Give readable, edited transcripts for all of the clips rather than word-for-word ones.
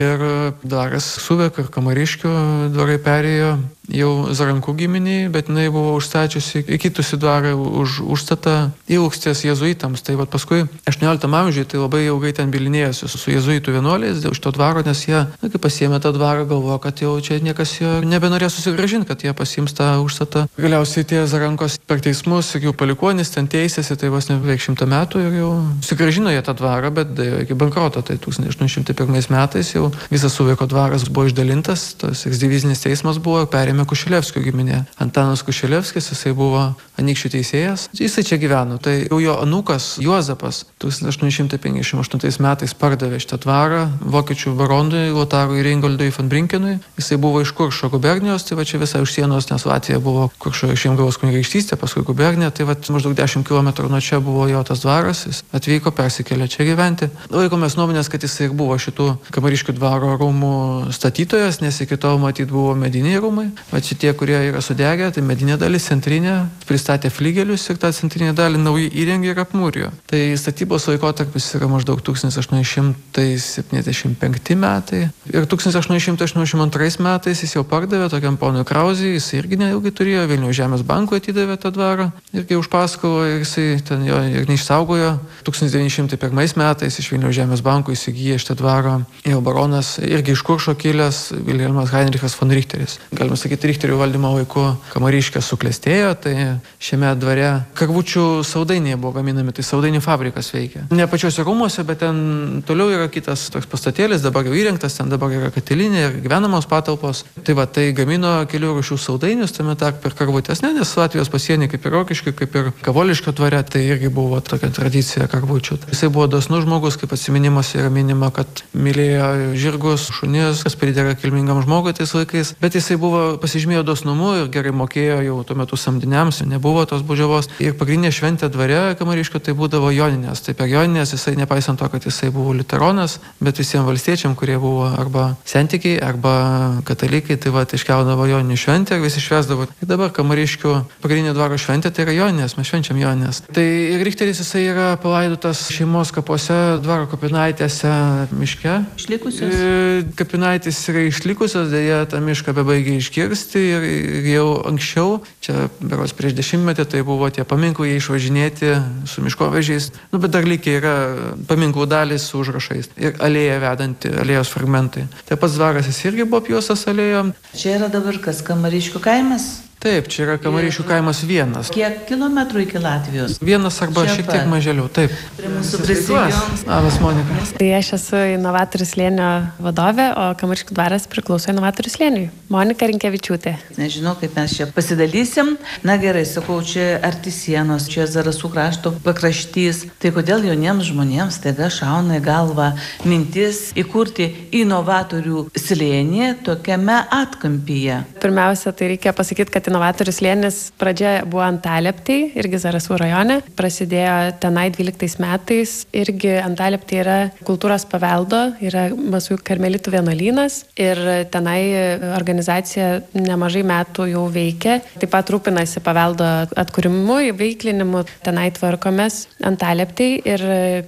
ir dvaras Suvekų ir Kamariškių dvarai perėjo jau Zarankų giminiai, bet jinai buvo užstačiusi įkitusi dvarą už užstatą Ilukstės jėzuitams. Tai paskui 18 amžiuje tai labai ilgai ten bilinėjosi su jėzuitų vienuoliais dėl šito dvaro, nes jie, kai pasiėmė tą dvarą, galvojo, kad jau čia niekas jo nebenorės susigrąžinti, kad jie pasiims tą užstatą. Galiausiai tie Zarankos per teismus, jų palikuonis ten teisėsi, tai vos ne beveik 100 metų ir jau susigrąžino jie tą dvarą, bet iki bankroto. Tai 1801 metais jau visas Suveko dvaras buvo išdalintas, tas eksdivizinis teismas buvo, perėmė Kušilevskio giminė. Antanas Kušilevskis, jisai buvo anykščių teisėjas, jisai čia gyveno. Tai jau jo anūkas Juozapas 1858 metais pardavė šitą dvarą vokiečių baronui Lotarui Reingoldui von Brinkenui. Jisai buvo iš Kuršo gubernijos, tai čia visai už sienos, nes Latvija buvo Kuršo Žiemgalos kunigaikštystė, paskui gubernija, tai maždaug 10 km nuo čia buvo jo tas dvaras, jis atvyko, persikėlė čia gyventi. Laikomės nuomonės, kad jisai ir buvo šitų Kamariškių dvaro rūmų statytojas, nes iki tol matyt buvo mediniai rūmai. Va šitie, kurie yra sudegę, tai medinė dalis, centrinė, pristatė flygelius ir tą centrinę dalį naujai įrengė ir apmūrijo. Tai statybos laikotarpis yra maždaug 1875 metai. Ir 1882 metais jis jau pardavė tokiam ponui Krauzijai, jis irgi neilgai turėjo, Vilniaus žemės bankui atidavė tą dvarą, irgi už paskolą, ir jisai ten jo ir neišsaugojo. 1901 metais iš Vilniaus žemės banko įsigyja šitą dvarą jau baronas, irgi iš Kuršo kilęs Vilhelmas Heinrichas von Richteris. Galima sakyti, Richterių valdymo laiku Kamariškės suklestėjo, tai šiame dvare karvučių saudainiai buvo gaminami, tai saudainių fabrikas veikia. Ne pačiuose rūmuose, bet ten toliau yra kitas toks pastatėlis, dabar jau įrengtas, ten dabar yra katilinė ir gyvenamos patalpos. Tai gamino kelių rūšių saudainius, tame tarp per karvutės, nes Latvijos pasienį kaip ir Rokiškių, kaip ir Kavoliškio dvare, tai irgi buvo tokia tradicija karvučių. Jisai buvo dosnus žmogus, kaip atsiminimuose yra minima, kad mylėjo žirgus, šunis, kas pridera kilmingam žmogui tais laikais, bet jisai buvo pasižymėjo dosnumu ir gerai mokėjo jau tuo metu samdiniams, nebuvo tos baudžiavos. Ir pagrindinė šventė dvare Kamariškio tai būdavo joninės. Tai per joninės jisai, nepaisant to, kad jisai buvo liuteronas, bet visiems valstiečiam, kurie buvo arba sentikiai, arba katalikai, tai iškeldavo joninių šventę ir visi švęsdavo. Ir dabar Kamariškio pagrindinė dvaro šventė tai yra joninės, mes švenčiam joninės. Tai Richteris jisai yra palaidotas šeimos kapuose dvaro kapinaitėse miške. Išlikusios? Kapinaitės yra išlikusios, dėja tą mišką bebaigia iškirsti ir jau anksčiau, čia berods prieš 10 metį, tai buvo tie paminklai išvažinėti su miškovežiais, bet dar likę yra paminklų dalys su užrašais ir alėja vedanti, alėjos fragmentai. Tai pats dvaras jis irgi buvo apjuostas alėjom. Čia yra dabar kas, Kamariškių kaimas? Taip, čia yra Kamariškių kaimas vienas. Kiek kilometrų iki Latvijos? Vienas arba šiek tiek mažėliau, taip. Prie mūsų prisijungs. Labas, Monika. Tai aš esu Inovatorių slėnio vadovė, o Kamariškių dvaras priklauso Inovatorių slėniui. Monika Rinkevičiūtė. Nežinau, kaip mes čia pasidalysim. Na gerai, sakau, čia arti sienos, čia Zarasų krašto pakraštys. Tai kodėl jauniems žmonėms taiga šauna į galvą mintis įkurti Inovatorių slėnį tokiame atkampyje? Pirmiausia, tai reikia pasakyti, kad Inovatorių slėnis pradžia buvo Antalieptėj, irgi Zarasų rajone. Prasidėjo tenai 12 metais. Irgi Antalieptėj yra kultūros paveldo, yra Basų karmelitų vienuolynas ir tenai organizacija nemažai metų jau veikia. Taip pat rūpinasi paveldo atkūrimu, įveiklinimu. Tenai tvarkomės Antalieptėj ir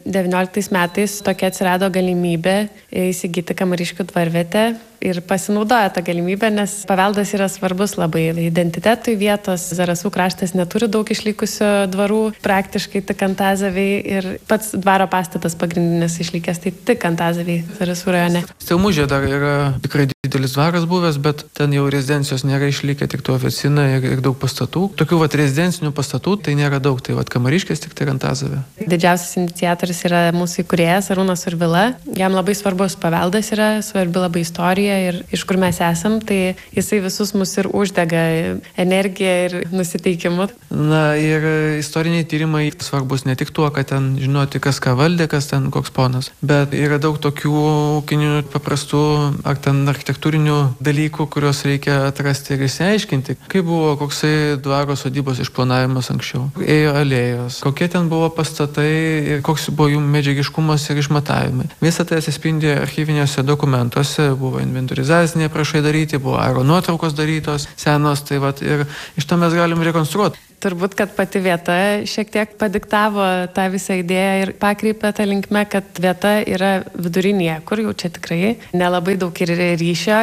19 metais tokia atsirado galimybė įsigyti Kamariškių dvarvietę. Ir pasinaudoja tą galimybę, nes paveldas yra svarbus labai identitetui vietos. Zarasų kraštas neturi daug išlikusių dvarų, praktiškai tik Antazaviai ir pats dvaro pastatas pagrindinis išlikęs, tai tik Antazaviai Zarasų rajone. Stelmužė dar yra tikrai didelis dvaras buvęs, bet ten jau rezidencijos nėra išlikę, tik to oficina ir daug pastatų. Tokių rezidencinių pastatų tai nėra daug, tai Kamariškės tik tai Antazavė. Didžiausias iniciatorius yra mūsų įkūrėjas Arūnas Survila. Jam labai svarbus paveldas yra, svarbi labai istorija. Ir iš kur mes esam, tai jisai visus mus ir uždega energiją ir nusiteikimu. Na ir istoriniai tyrimai svarbus ne tik tuo, kad ten žinoti, kas ką valdė, kas ten koks ponas, bet yra daug tokių ūkinių paprastų ar ten architektūrinių dalykų, kuriuos reikia atrasti ir išsiaiškinti. Kaip buvo koksai dvaro sodybos išplanavimas anksčiau, ėjo alėjos, kokie ten buvo pastatai ir koks buvo jų medžiagiškumas ir išmatavimai. Visą tai atsispindi archyviniuose dokumentuose, buvo inventorizaciniai aprašai daryti, buvo aeronuotraukos darytos senos, tai ir iš to mes galim rekonstruoti. turbūt, kad pati vieta šiek tiek padiktavo tą visą idėją ir pakreipė tą linkmę, kad vieta yra vidurinėje, kur jau čia tikrai nelabai daug ir ryšio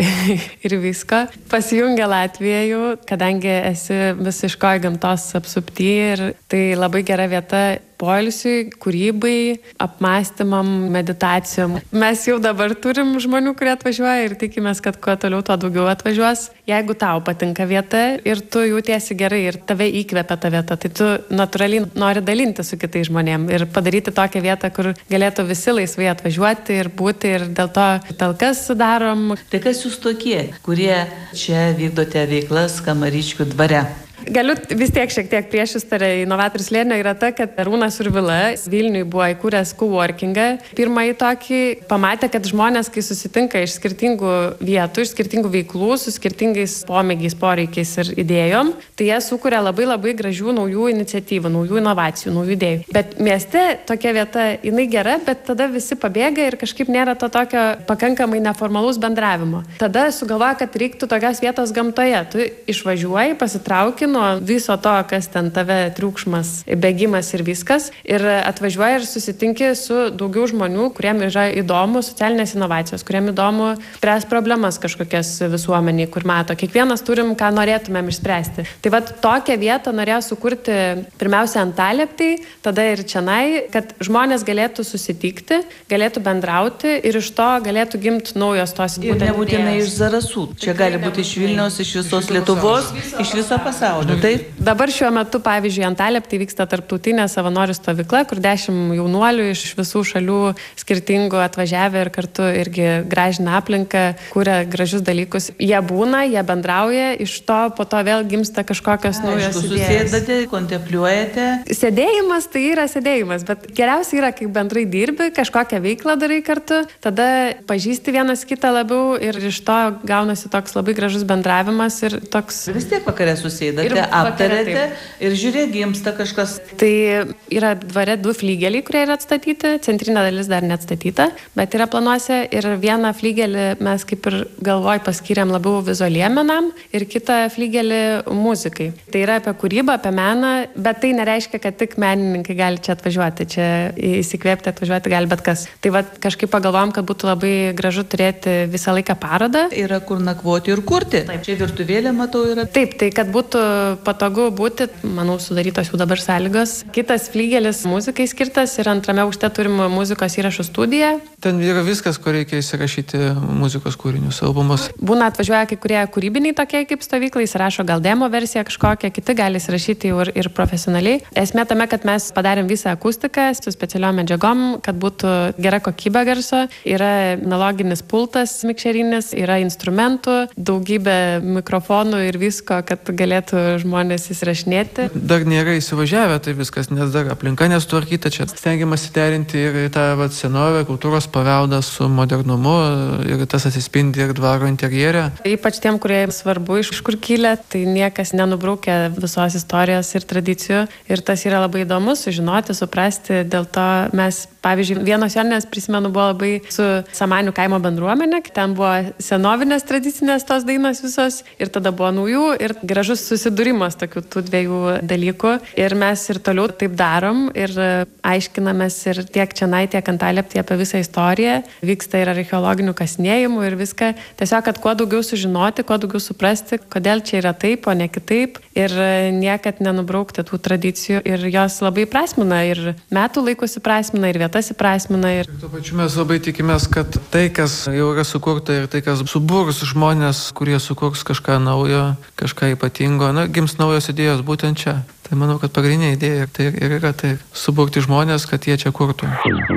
ir visko. Pasijungia Latvija jau, kadangi esi visiškoj gamtos apsupty ir tai labai gera vieta poilsiui, kūrybai, apmąstymam, meditacijom. Mes jau dabar turim žmonių, kurie atvažiuoja ir tikimės, kad kuo toliau, tuo daugiau atvažiuos. Jeigu tau patinka vieta ir tu jautiesi gerai ir tave įkvepia ta vieta, tai tu natūraliai nori dalinti su kitais žmonėm ir padaryti tokią vietą, kur galėtų visi laisvai atvažiuoti ir būti ir dėl to talkas sudarom. Tai kas jūs tokie, kurie čia vykdote veiklas Kamariškių dvare? Galiu vis tiek šiek tiek priešistorę Inovatorių slėnio yra ta, kad Arūnas Urvila Vilniui buvo įkūręs coworkingą. Pirmąjį tokį pamatė, kad žmonės, kai susitinka iš skirtingų vietų, iš skirtingų veiklų, su skirtingais pomėgiais, poreikiais ir idėjom, tai jie sukuria labai labai gražių naujų iniciatyvų, naujų inovacijų, naujų idėjų. Bet mieste tokia vieta, jinai gera, bet tada visi pabėga ir kažkaip nėra to tokio pakankamai neformalaus bendravimo. Tada sugalvoja, kad reiktų tokios vietos gamtoje. Tu išvažiuoji, pasitrauki nuo viso to, kas ten tave triukšmas, bėgimas ir viskas. Ir atvažiuoji ir susitinki su daugiau žmonių, kuriem yra įdomu socialinės inovacijos, kuriem įdomu spręs problemas kažkokias visuomeniai, kur mato. Kiekvienas turim, ką norėtumėm išspręsti. Tai vat tokią vietą norėjau sukurti pirmiausia Antalieptėj, tada ir čionai, kad žmonės galėtų susitikti, galėtų bendrauti ir iš to galėtų gimti naujos tos ir nebūtinai iš Zarasų. Čia gali būti iš Vilniaus, iš visos Lietuvos, iš viso pasaulio. Taip. Dabar šiuo metu, pavyzdžiui, Antalieptėj vyksta tarptautinė savanorių stovykla, kur 10 jaunuolių iš visų šalių skirtingų atvažiavę ir kartu irgi gražina aplinką, kuria gražius dalykus. Jie būna, jie bendrauja, iš to po to vėl gimsta kažkokios naujos idėjos. Susėdate, kontempliuojate. Sėdėjimas tai yra sėdėjimas, bet geriausia yra, kai bendrai dirbi, kažkokią veiklą darai kartu, tada pažįsti vienas kitą labiau ir iš to gaunasi toks labai gražus bendravimas ir toks... Vis tiek vakarė susėdate, aptarėte ir žiūrėk, gimsta kažkas. Tai yra dvare 2 flygeliai, kurie yra atstatyti, centrinė dalis dar neatstatyta, bet yra planuose ir vieną flygelį mes kaip ir galvoj paskyrėm labiau vizualiem menam ir kitą flygelį muzikai. Tai yra apie kūrybą, apie meną, bet tai nereiškia, kad tik menininkai gali čia atvažiuoti, čia įsikvėpti atvažiuoti gali bet kas. Tai va kažkaip pagalvojom, kad būtų labai gražu turėti visą laiką parodą. Yra kur nakvoti ir kurti. Taip. Čia virtuvėlė, matau, yra. Taip, tai kad būtų patogu būti, manau, sudarytos jau dabar sąlygos. Kitas flygelis muzikai skirtas ir antrame aukšte turim muzikos įrašų studiją. Ten yra viskas, ko reikia įsirašyti muzikos kūrinius, albumus. Būna atvažiuoja kai kurie kūrybiniai tokie kaip stovyklai, įsirašo gal demo versiją kažkokią, kiti gali įsirašyti jau ir profesionaliai. Esmė tame, kad mes padarėm visą akustiką su specialiom medžiagom, kad būtų gera kokybė garso. Yra analoginis pultas mikšerinis, yra instrumentų, daugybė mikrofonų ir visko, kad galėtų žmonės įsirašinėti. Dar nėra įsivažiavę tai viskas, nes dar aplinka nesutvarkyta. Čia stengiamasi derinti ir tą senovę, kultūros paveldą su modernumu ir tas atsispindi ir dvaro interjere. Ypač tiem, kurie svarbu iš kur kilę, tai niekas nenubraukia visos istorijos ir tradicijų. Ir tas yra labai įdomu sužinoti, suprasti. Dėl to mes, pavyzdžiui, vienos jonės prisimenu buvo labai su Samanių kaimo bendruomenė, ten buvo senovinės tradicinės tos dainos visos ir tada buvo naujų ir gražus susidūrimas tokių tų dviejų dalykų. Ir mes ir toliau taip darom ir aiškinamės ir tiek čionai, tiek Antalieptėje apie visą istoriją. Vyksta ir archeologinių kasinėjimų ir viską. Tiesiog, kad kuo daugiau sužinoti, kuo daugiau suprasti, kodėl čia yra taip, o ne kitaip. Ir niekad nenubraukti tų tradicijų. Ir jos labai prasmina. Ir metų laikus įprasmina, ir vietas įprasmina. Ir tuo pačiu mes labai tikimės, kad tai, kas jau yra sukurta ir tai, kas suburs žmonės, kurie sukurs kažką naujo, kažką ypatingo, gims naujos idėjos būtent čia. Tai manau, kad pagrindinė idėja tai ir yra tai suburti žmonės, kad jie čia kurtų.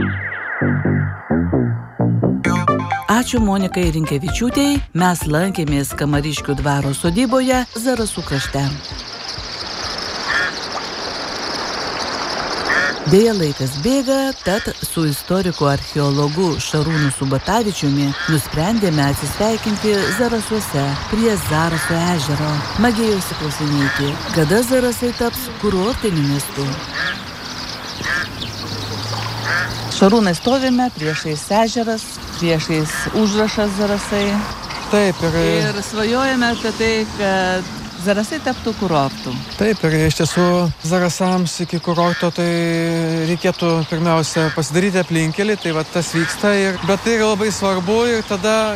Ačiū Monikai Rinkevičiūtei. Mes lankėmės Kamariškių dvaro sodyboje Zarasų krašte. Deja, laikas bėga, tad su istoriku archeologu Šarūnu Subatavičiumi nusprendėme atsisveikinti Zarasuose prie Zaraso ežero. Magėjausi klausinėti, kada Zarasai taps kurortiniu miestu. Šarūnai, stovime priešais ežeras, priešais užrašas Zarasai. Taip, ir svajojame apie tai, kad Zarasai taptų kurortu. Taip, ir iš tiesų Zarasams iki kurorto tai reikėtų pirmiausia pasidaryti aplinkelį, tai va tas vyksta, bet tai yra labai svarbu ir tada